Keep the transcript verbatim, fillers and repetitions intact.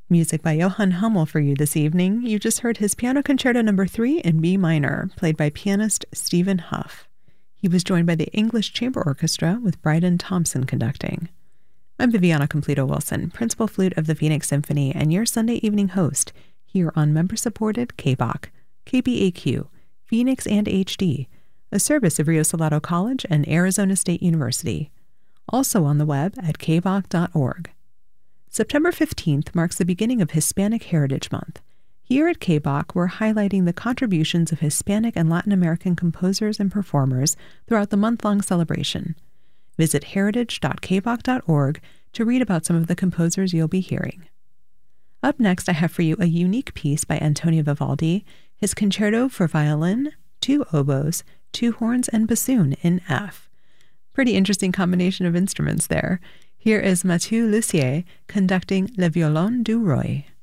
Music by Johann Hummel for you this evening. You just heard his Piano Concerto number three in B minor, played by pianist Stephen Huff. He was joined by the English Chamber Orchestra with Bryden Thompson conducting. I'm Viviana Completo-Wilson, principal flute of the Phoenix Symphony and your Sunday evening host here on member-supported K B A Q, K B A Q, Phoenix and H D, a service of Rio Salado College and Arizona State University. Also on the web at k b a q dot org. September fifteenth marks the beginning of Hispanic Heritage Month. Here at K B A Q, we're highlighting the contributions of Hispanic and Latin American composers and performers throughout the month-long celebration. Visit heritage dot k b a q dot org to read about some of the composers you'll be hearing. Up next, I have for you a unique piece by Antonio Vivaldi, his Concerto for Violin, two oboes, two horns, and bassoon in F. Pretty interesting combination of instruments there. Here is Mathieu Lussier conducting Le Violon du Roi.